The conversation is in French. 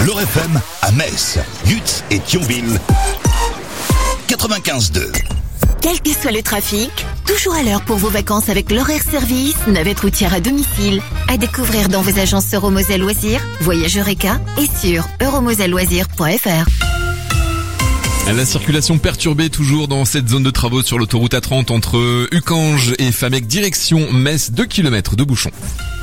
L'Or FM à Metz, Lutz et Thionville. 95.2. Quel que soit le trafic, toujours à l'heure pour vos vacances avec l'horaire service, navette routière à domicile. À découvrir dans vos agences Euromoselle Loisirs, Voyage Eureka et sur euromoselleloisirs.fr. La circulation perturbée toujours dans cette zone de travaux sur l'autoroute A30 entre Ucange et Famec direction Metz, 2 km de bouchons.